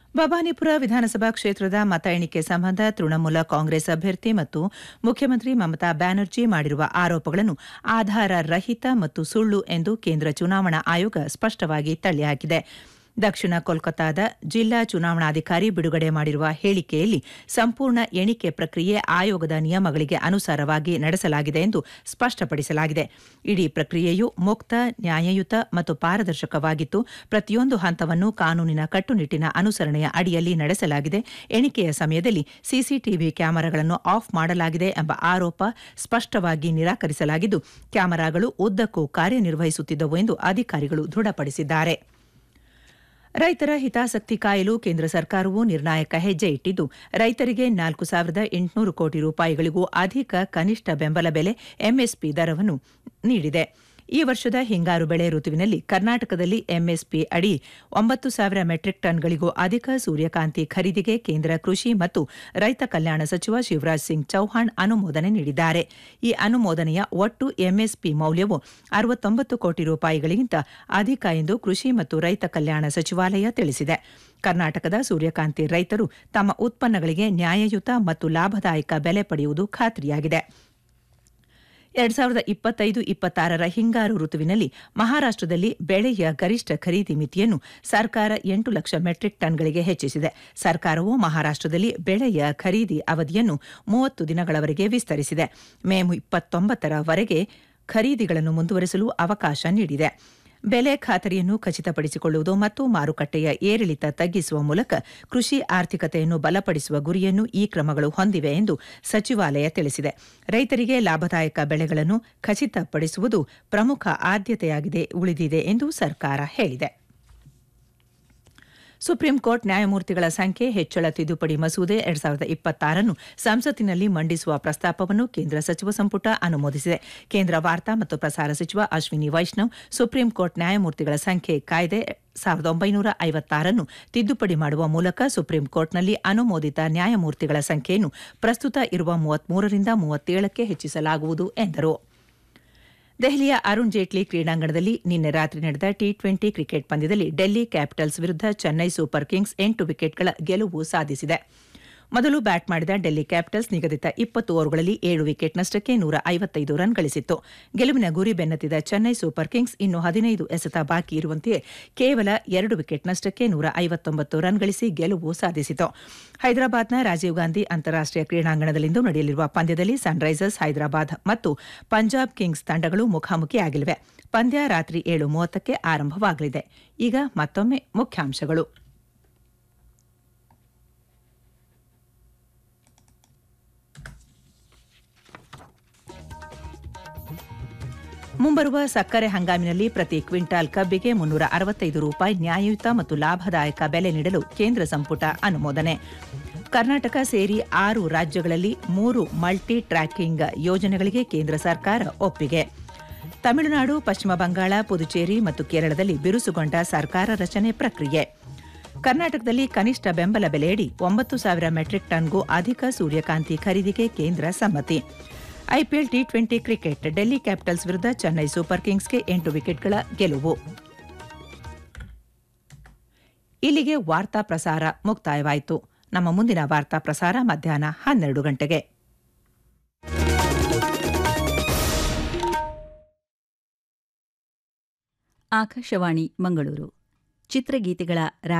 ಬಬಾನಿಪುರ ವಿಧಾನಸಭಾ ಕ್ಷೇತ್ರದ ಮತ ಎಣಿಕೆ ಸಂಬಂಧ ತೃಣಮೂಲ ಕಾಂಗ್ರೆಸ್ ಅಭ್ಯರ್ಥಿ ಮತ್ತು ಮುಖ್ಯಮಂತ್ರಿ ಮಮತಾ ಬ್ಯಾನರ್ಜಿ ಮಾಡಿರುವ ಆರೋಪಗಳನ್ನು ಆಧಾರ ರಹಿತ ಮತ್ತು ಸುಳ್ಳು ಎಂದು ಕೇಂದ್ರ ಚುನಾವಣಾ ಆಯೋಗ ಸ್ಪಷ್ಟವಾಗಿ ತಳ್ಳಿಹಾಕಿದೆ. ದಕ್ಷಿಣ ಕೋಲ್ಕತಾದ ಜಿಲ್ಲಾ ಚುನಾವಣಾಧಿಕಾರಿ ಬಿಡುಗಡೆ ಮಾಡಿರುವ ಹೇಳಿಕೆಯಲ್ಲಿ ಸಂಪೂರ್ಣ ಎಣಿಕೆ ಪ್ರಕ್ರಿಯೆ ಆಯೋಗದ ನಿಯಮಗಳಿಗೆ ಅನುಸಾರವಾಗಿ ನಡೆಸಲಾಗಿದೆ ಎಂದು ಸ್ಪಷ್ಟಪಡಿಸಲಾಗಿದೆ. ಇಡೀ ಪ್ರಕ್ರಿಯೆಯು ಮುಕ್ತ, ನ್ಯಾಯಯುತ ಮತ್ತು ಪಾರದರ್ಶಕವಾಗಿತ್ತು. ಪ್ರತಿಯೊಂದು ಹಂತವನ್ನು ಕಾನೂನಿನ ಕಟ್ಟುನಿಟ್ಟಿನ ಅನುಸರಣೆಯ ಅಡಿಯಲ್ಲಿ ನಡೆಸಲಾಗಿದೆ. ಎಣಿಕೆಯ ಸಮಯದಲ್ಲಿ ಸಿಸಿಟಿವಿ ಕ್ಯಾಮೆರಾಗಳನ್ನು ಆಫ್ ಮಾಡಲಾಗಿದೆ ಎಂಬ ಆರೋಪ ಸ್ಪಷ್ಟವಾಗಿ ನಿರಾಕರಿಸಲಾಗಿದ್ದು, ಕ್ಯಾಮೆರಾಗಳು ಉದ್ದಕ್ಕೂ ಕಾರ್ಯನಿರ್ವಹಿಸುತ್ತಿದ್ದವು ಎಂದು ಅಧಿಕಾರಿಗಳು ದೃಢಪಡಿಸಿದ್ದಾರೆ. ರೈತರ ಹಿತಾಸಕ್ತಿ ಕಾಯಲು ಕೇಂದ್ರ ಸರ್ಕಾರವು ನಿರ್ಣಾಯಕ ಹೆಜ್ಜೆ ಇಟ್ಟಿದ್ದು, ರೈತರಿಗೆ 4,800 ಕೋಟಿ ರೂಪಾಯಿಗಳಿಗೂ ಅಧಿಕ ಕನಿಷ್ಠ ಬೆಂಬಲ ಬೆಲೆ ಎಂಎಸ್ಪಿ ದರವನ್ನು ನೀಡಿದೆ. ಈ ವರ್ಷದ ಹಿಂಗಾರು ಬೆಳೆ ಋತುವಿನಲ್ಲಿ ಕರ್ನಾಟಕದಲ್ಲಿ ಎಂಎಸ್ಪಿ ಅಡಿ 9,000 ಮೆಟ್ರಿಕ್ ಟನ್ಗಳಿಗೂ ಅಧಿಕ ಸೂರ್ಯಕಾಂತಿ ಖರೀದಿಗೆ ಕೇಂದ್ರ ಕೃಷಿ ಮತ್ತು ರೈತ ಕಲ್ಯಾಣ ಸಚಿವ ಶಿವರಾಜ್ ಸಿಂಗ್ ಚೌಹಾಣ್ ಅನುಮೋದನೆ ನೀಡಿದ್ದಾರೆ. ಈ ಅನುಮೋದನೆಯ ಒಟ್ಟು ಎಂಎಸ್ಪಿ ಮೌಲ್ಯವು 69 ಕೋಟಿ ರೂಪಾಯಿಗಳಿಗಿಂತ ಅಧಿಕ ಎಂದು ಕೃಷಿ ಮತ್ತು ರೈತ ಕಲ್ಯಾಣ ಸಚಿವಾಲಯ ತಿಳಿಸಿದೆ. ಕರ್ನಾಟಕದ ಸೂರ್ಯಕಾಂತಿ ರೈತರು ತಮ್ಮ ಉತ್ಪನ್ನಗಳಿಗೆ ನ್ಯಾಯಯುತ ಮತ್ತು ಲಾಭದಾಯಕ ಬೆಲೆ ಪಡೆಯುವುದು ಖಾತ್ರಿಯಾಗಿದೆ. 2025-26ರ ಹಿಂಗಾರು ಋತುವಿನಲ್ಲಿ ಮಹಾರಾಷ್ಟದಲ್ಲಿ ಬೆಳೆಯ ಗರಿಷ್ಠ ಖರೀದಿ ಮಿತಿಯನ್ನು ಸರ್ಕಾರ 8 ಲಕ್ಷ ಮೆಟ್ರಿಕ್ ಟನ್ಗಳಿಗೆ ಹೆಚ್ಚಿಸಿದೆ. ಸರ್ಕಾರವು ಮಹಾರಾಷ್ಟದಲ್ಲಿ ಬೆಳೆಯ ಖರೀದಿ ಅವಧಿಯನ್ನು 30 ದಿನಗಳವರೆಗೆ ವಿಸ್ತರಿಸಿದೆ. ಮೇ 29ರವರೆಗೆ ಖರೀದಿಗಳನ್ನು ಮುಂದುವರೆಸಲು ಅವಕಾಶ ನೀಡಿದೆ. ಬೆಲೆ ಖಾತರಿಯನ್ನು ಖಚಿತಪಡಿಸಿಕೊಳ್ಳುವುದು ಮತ್ತು ಮಾರುಕಟ್ಟೆಯ ಏರಿಳಿತ ತಗ್ಗಿಸುವ ಮೂಲಕ ಕೃಷಿ ಆರ್ಥಿಕತೆಯನ್ನು ಬಲಪಡಿಸುವ ಗುರಿಯನ್ನು ಈ ಕ್ರಮಗಳು ಹೊಂದಿವೆ ಎಂದು ಸಚಿವಾಲಯ ತಿಳಿಸಿದೆ. ರೈತರಿಗೆ ಲಾಭದಾಯಕ ಬೆಳೆಗಳನ್ನು ಖಚಿತಪಡಿಸುವುದು ಪ್ರಮುಖ ಆದ್ಯತೆಯಾಗಿದೆ ಉಳಿದಿದೆ ಎಂದು ಸರ್ಕಾರ ಹೇಳಿದೆ. ಸುಪ್ರೀಂ ಕೋರ್ಟ್ ನ್ಯಾಯಮೂರ್ತಿಗಳ ಸಂಖ್ಯೆ ಹೆಚ್ಚಳ ತಿದ್ದುಪಡಿ ಮಸೂದೆ 2026 ಸಂಸತ್ತಿನಲ್ಲಿ ಮಂಡಿಸುವ ಪ್ರಸ್ತಾಪವನ್ನು ಕೇಂದ್ರ ಸಚಿವ ಸಂಪುಟ ಅನುಮೋದಿಸಿದೆ. ಕೇಂದ್ರ ವಾರ್ತಾ ಮತ್ತು ಪ್ರಸಾರ ಸಚಿವ ಅಶ್ವಿನಿ ವೈಷ್ಣವ್ ಸುಪ್ರೀಂ ಕೋರ್ಟ್ ನ್ಯಾಯಮೂರ್ತಿಗಳ ಸಂಖ್ಯೆ ಕಾಯ್ದೆ 1956 ತಿದ್ದುಪಡಿ ಮಾಡುವ ಮೂಲಕ ಸುಪ್ರೀಂ ಕೋರ್ಟ್ನಲ್ಲಿ ಅನುಮೋದಿತ ನ್ಯಾಯಮೂರ್ತಿಗಳ ಸಂಖ್ಯೆಯನ್ನು ಪ್ರಸ್ತುತ ಇರುವ 33ರಿಂದ 37ಕ್ಕೆ ಹೆಚ್ಚಿಸಲಾಗುವುದು ಎಂದರು. ದೆಹಲಿಯ ಅರುಣ್ ಜೇಟ್ಲಿ ಕ್ರೀಡಾಂಗಣದಲ್ಲಿ ನಿನ್ನೆ ರಾತ್ರಿ ನಡೆದ ಟಿ20 ಕ್ರಿಕೆಟ್ ಪಂದ್ಯದಲ್ಲಿ ಡೆಲ್ಲಿ ಕ್ಯಾಪಿಟಲ್ಸ್ ವಿರುದ್ಧ ಚೆನ್ನೈ ಸೂಪರ್ ಕಿಂಗ್ಸ್ 8 ವಿಕೆಟ್ಗಳ ಗೆಲುವು ಸಾಧಿಸಿದೆ. ಮೊದಲು ಬ್ಯಾಟ್ ಮಾಡಿದ ಡೆಲ್ಲಿ ಕ್ಯಾಪಿಟಲ್ಸ್ ನಿಗದಿತ 20 ಓವರ್ಗಳಲ್ಲಿ 7 ವಿಕೆಟ್ ನಷ್ಟಕ್ಕೆ 155 ರನ್ ಗಳಿಸಿತ್ತು. ಗೆಲುವಿನ ಗುರಿ ಬೆನ್ನತ್ತಿದ ಚೆನ್ನೈ ಸೂಪರ್ ಕಿಂಗ್ಸ್ ಇನ್ನು 15 ಎಸೆತ ಬಾಕಿ ಇರುವಂತೆಯೇ ಕೇವಲ 2 ವಿಕೆಟ್ ನಷ್ಟಕ್ಕೆ 159 ರನ್ ಗಳಿಸಿ ಗೆಲುವು ಸಾಧಿಸಿತು. ಹೈದರಾಬಾದ್ನ ರಾಜೀವ್ ಗಾಂಧಿ ಅಂತಾರಾಷ್ಟೀಯ ಕ್ರೀಡಾಂಗಣದಲ್ಲಿಂದು ನಡೆಯಲಿರುವ ಪಂದ್ಯದಲ್ಲಿ ಸನ್ರೈಸರ್ಸ್ ಹೈದರಾಬಾದ್ ಮತ್ತು ಪಂಜಾಬ್ ಕಿಂಗ್ಸ್ ತಂಡಗಳು ಮುಖಾಮುಖಿಯಾಗಲಿವೆ. ಪಂದ್ಯ ರಾತ್ರಿ 7:30ಕ್ಕೆ ಆರಂಭವಾಗಲಿದೆ. ಈಗ ಮತ್ತೊಮ್ಮೆ ಮುಖ್ಯಾಂಶಗಳು. ಮುಂಬರುವ ಸಕ್ಕರೆ ಹಂಗಾಮಿನಲ್ಲಿ ಪ್ರತಿ ಕ್ವಿಂಟಾಲ್ ಕಬ್ಬಿಗೆ 365 ರೂಪಾಯಿ ನ್ಯಾಯಯುತ ಮತ್ತು ಲಾಭದಾಯಕ ಬೆಲೆ ನೀಡಲು ಕೇಂದ್ರ ಸಂಪುಟ ಅನುಮೋದನೆ. ಕರ್ನಾಟಕ ಸೇರಿ 6 ರಾಜ್ಯಗಳಲ್ಲಿ 3 ಮಲ್ಟಿ ಟ್ರ್ಯಾಕಿಂಗ್ ಯೋಜನೆಗಳಿಗೆ ಕೇಂದ್ರ ಸರ್ಕಾರ ಒಪ್ಪಿಗೆ. ತಮಿಳುನಾಡು, ಪಶ್ಚಿಮ ಬಂಗಾಳ, ಪುದುಚೇರಿ ಮತ್ತು ಕೇರಳದಲ್ಲಿ ಬಿರುಸುಗೊಂಡ ಸರ್ಕಾರ ರಚನೆ ಪ್ರಕ್ರಿಯೆ. ಕರ್ನಾಟಕದಲ್ಲಿ ಕನಿಷ್ಠ ಬೆಂಬಲ ಬೆಲೆಯಡಿ 9,000 ಮೆಟ್ರಿಕ್ ಟನ್ಗೂ ಅಧಿಕ ಸೂರ್ಯಕಾಂತಿ ಖರೀದಿಗೆ ಕೇಂದ್ರ ಸಮ್ಮತಿ. IPL T20 cricket Delhi capitals ವಿರುದ್ಧ ಚೆನ್ನೈ ಸೂಪರ್ ಕಿಂಗ್ಸ್ಗೆ 8 ವಿಕೆಟ್ಗಳ ಗೆಲುವು. ಇಲ್ಲಿಗೆ ವಾರ್ತಾ ಪ್ರಸಾರ ಮುಕ್ತಾಯವಾಯಿತು. ನಮ್ಮ ಮುಂದಿನ ವಾರ್ತಾ ಪ್ರಸಾರ ಮಧ್ಯಾಹ್ನ 12 ಗಂಟೆಗೆ. ಆಕಾಶವಾಣಿ ಮಂಗಳೂರು ಚಿತ್ರಗೀತೆಗಳ